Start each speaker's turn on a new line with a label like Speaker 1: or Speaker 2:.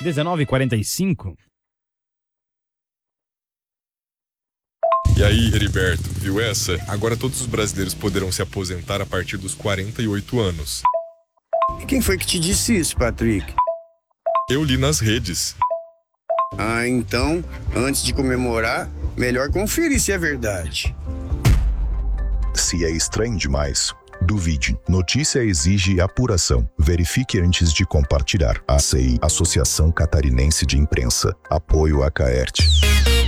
Speaker 1: 19h45.
Speaker 2: E aí, Heriberto, viu essa? Agora todos os brasileiros poderão se aposentar a partir dos 48 anos.
Speaker 3: E quem foi que te disse isso, Patrick?
Speaker 2: Eu li nas redes.
Speaker 3: Ah, então, antes de comemorar, melhor conferir se é verdade.
Speaker 4: Se é estranho demais, duvide. Notícia exige apuração. Verifique antes de compartilhar. ACI, Associação Catarinense de Imprensa. Apoio a Caerte.